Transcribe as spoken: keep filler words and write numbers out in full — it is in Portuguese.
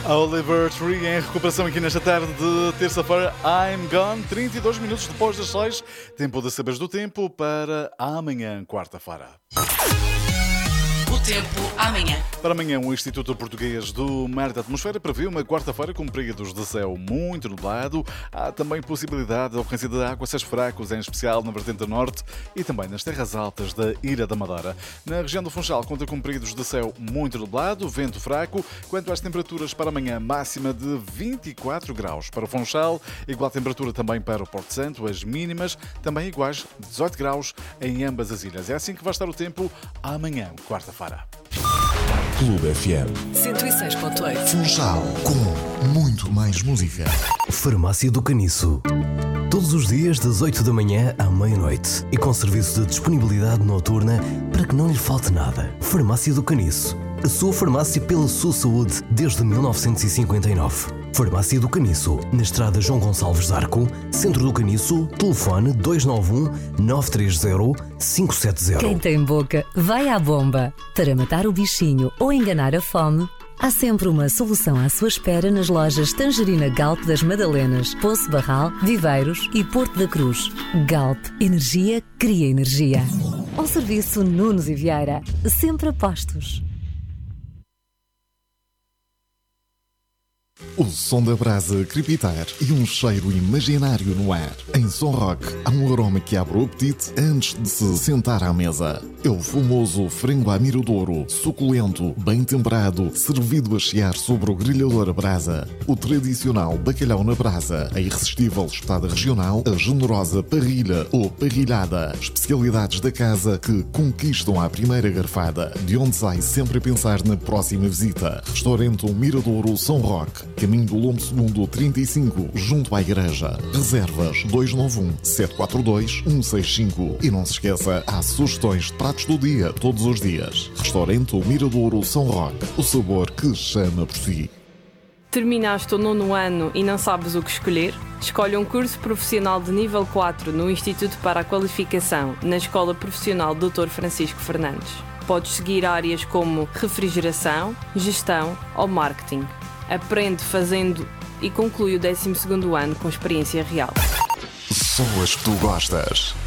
Oliver Tree em recuperação aqui nesta tarde de terça-feira. I'm Gone, trinta e dois minutos depois das seis. Tempo de saberes do tempo para amanhã, quarta-feira. O tempo amanhã. Para amanhã, o Instituto Português do Mar e da Atmosfera prevê uma quarta-feira com períodos de céu muito nublado. Há também possibilidade de ocorrência de aguaceiros fracos, em especial na vertente norte e também nas terras altas da Ilha da Madeira. Na região do Funchal, conta com períodos de céu muito nublado, vento fraco. Quanto às temperaturas para amanhã, máxima de vinte e quatro graus para o Funchal, igual temperatura também para o Porto Santo, as mínimas também iguais, dezoito graus em ambas as ilhas. É assim que vai estar o tempo amanhã, quarta-feira. Clube F M cento e seis ponto oito. Funchal, com muito mais música. Farmácia do Caniço. Todos os dias das oito da manhã à meia-noite e com serviço de disponibilidade noturna para que não lhe falte nada. Farmácia do Caniço. A sua farmácia pela sua saúde desde mil novecentos e cinquenta e nove. Farmácia do Caniço, na estrada João Gonçalves Zarco, Centro do Caniço, telefone dois nove um, nove três zero, cinco sete zero. Quem tem boca, vai à bomba. Para matar o bichinho ou enganar a fome, há sempre uma solução à sua espera nas lojas Tangerina Galp das Madalenas, Poço Barral, Viveiros e Porto da Cruz. Galp, energia cria energia. Ao serviço Nunes e Vieira, sempre a postos. O som da brasa crepitar e um cheiro imaginário no ar. Em Som Rock, há um aroma que abre o apetite antes de se sentar à mesa. É o famoso frango à miradouro, suculento, bem temperado, servido a chiar sobre o grelhador a brasa. O tradicional bacalhau na brasa, a irresistível espetada regional, a generosa parrilha ou parrilhada. Especialidades da casa que conquistam à primeira garfada, de onde sai sempre a pensar na próxima visita. Restaurante Miradouro Som Rock, caminho do Lombo Segundo trinta e cinco, junto à igreja. Reservas dois nove um, sete quatro dois, um seis cinco. E não se esqueça, há sugestões de pratos do dia, todos os dias. Restaurante Miradouro São Roque, o sabor que chama por si. Terminaste o nono ano e não sabes o que escolher? Escolhe um curso profissional de nível quatro no Instituto para a Qualificação, na Escola Profissional doutor Francisco Fernandes. Podes seguir áreas como refrigeração, gestão ou marketing. Aprende fazendo e conclui o décimo segundo ano com experiência real. Só as que tu gostas.